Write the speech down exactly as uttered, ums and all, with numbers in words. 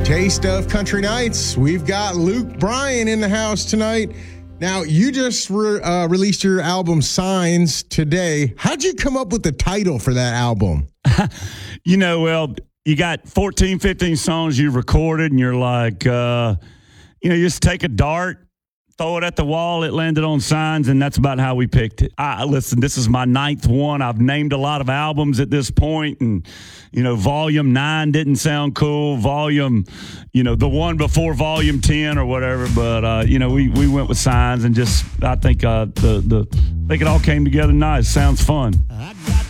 Taste of Country Nights. We've got Luke Bryan in the house tonight. Now, you just re- uh, released your album Signs today. How'd you come up with the title for that album? You know, well, you got fourteen, fifteen songs you recorded, and you're like, uh, you know, you just take a dart, throw it at the wall. It landed on Signs, and that's about how we picked it. I, listen, this is my ninth one. I've named a lot of albums at this point, and, you know, Volume nine didn't sound cool. Volume, you know, the one before Volume ten or whatever. But, uh, you know, we, we went with Signs, and just I think uh, the, the I think it all came together nice. Sounds fun. I got